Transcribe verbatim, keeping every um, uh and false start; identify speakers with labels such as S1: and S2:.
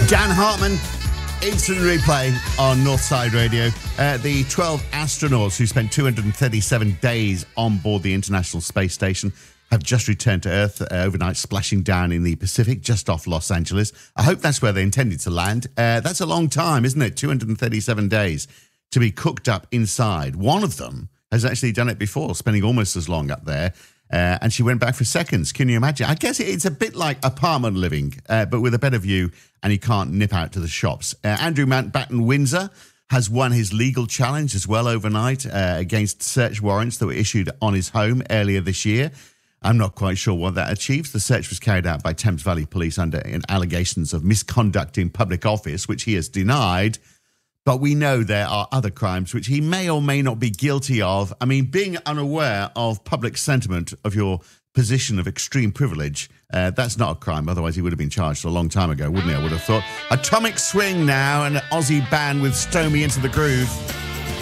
S1: Dan Hartman, instant replay on Northside Radio. Uh, the twelve astronauts who spent two hundred thirty-seven days on board the International Space Station have just returned to Earth uh, overnight, splashing down in the Pacific, just off Los Angeles. I hope that's where they intended to land. Uh, that's a long time, isn't it? two hundred thirty-seven days to be cooked up inside. One of them has actually done it before, spending almost as long up there. Uh, and she went back for seconds. Can you imagine? I guess it's a bit like apartment living, uh, but with a better view, and you can't nip out to the shops. Uh, Andrew Mountbatten Windsor has won his legal challenge as well overnight uh, against search warrants that were issued on his home earlier this year. I'm not quite sure what that achieves. The search was carried out by Thames Valley Police under allegations of misconduct in public office, which he has denied. But we know there are other crimes which he may or may not be guilty of. I mean, being unaware of public sentiment of your position of extreme privilege, uh, that's not a crime. Otherwise, he would have been charged a long time ago, wouldn't he? I would have thought. Atomic Swing now, and an Aussie band with Stow Me Into the Groove.